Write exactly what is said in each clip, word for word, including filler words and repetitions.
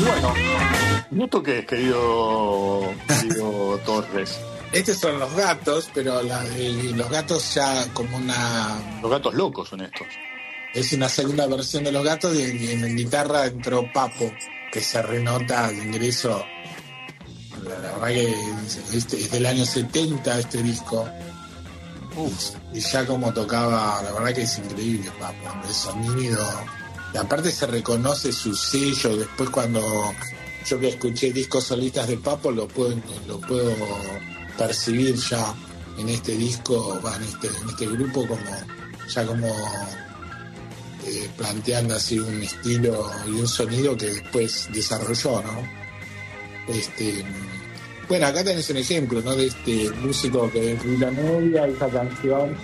Y bueno, ¿y esto qué es, querido, querido Torres? Estos son Los Gatos, pero la, eh, Los Gatos ya como una... Los Gatos Locos son estos. Es una segunda versión de Los Gatos, y en, en guitarra entró Papo, que se renota de ingreso. La, la verdad que es, es del año setenta este disco. Uf. Y ya como tocaba, la verdad que es increíble Papo, el sonido. Y aparte se reconoce su sello. Después cuando yo que escuché discos solistas de Papo, lo puedo, lo puedo percibir ya en este disco, en este, en este grupo, como ya como eh, planteando así un estilo y un sonido que después desarrolló, ¿no? Este, bueno, acá tenés un ejemplo, ¿no? De este músico que es la novia, esta canción,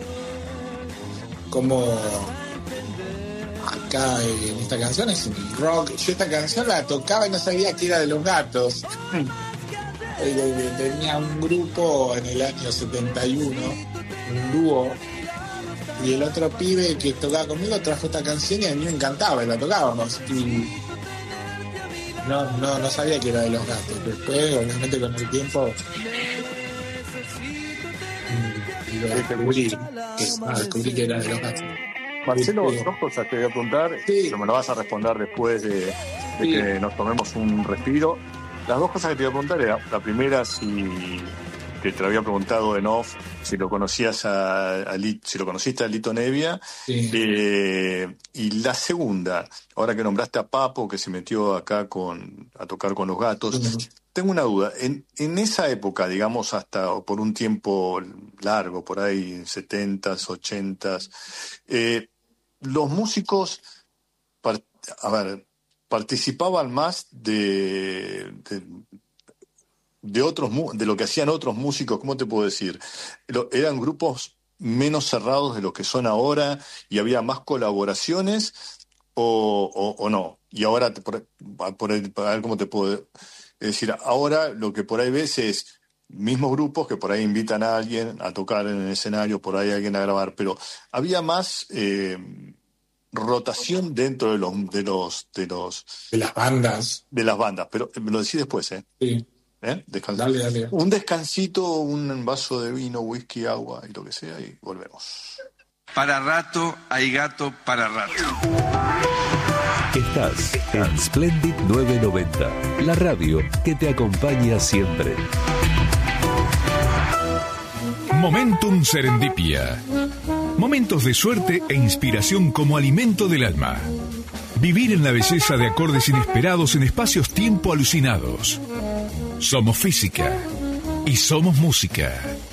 como acá en esta canción es un rock. Yo esta canción la tocaba y no sabía que era de Los Gatos. Tenía un grupo en el año setenta y uno, un dúo, y el otro pibe que tocaba conmigo trajo esta canción y a mí me encantaba y la tocábamos. Y no, no, no sabía que era de Los Gatos. Después, obviamente, con el tiempo lo descubrí, que, ah, descubrí que era de Los Gatos. Marcelo, dos cosas te voy a preguntar, sí. Pero me lo vas a responder después de, de sí. que nos tomemos un respiro. Las dos cosas que te iba a preguntar era, la primera, si que te lo había preguntado en off, si lo conocías a, a Lito, si lo conociste a Lito Nebbia, sí. eh, y la segunda, ahora que nombraste a Papo, que se metió acá con a tocar con Los Gatos, sí. Tengo una duda, en, en esa época, digamos, hasta por un tiempo largo, por ahí setentas, ochentas, eh, los músicos, a ver, participaban más de, de, de otros de lo que hacían otros músicos. ¿Cómo te puedo decir? Eran grupos menos cerrados de lo que son ahora y había más colaboraciones o, o, o no. Y ahora, por, por, a ver cómo te puedo decir, ahora lo que por ahí ves es mismos grupos que por ahí invitan a alguien a tocar en el escenario, por ahí a alguien a grabar, pero había más... Eh, rotación dentro de los de los de los de las bandas de las bandas, pero me lo decís después, ¿eh? Sí. ¿Eh? Descans- dale, dale. Un descansito, un vaso de vino, whisky, agua y lo que sea y volvemos. Para rato hay gato para rato. Estás en Splendid novecientos noventa, la radio que te acompaña siempre. Momentum Serendipia. Momentos de suerte e inspiración como alimento del alma. Vivir en la belleza de acordes inesperados en espacios-tiempo alucinados. Somos física y somos música.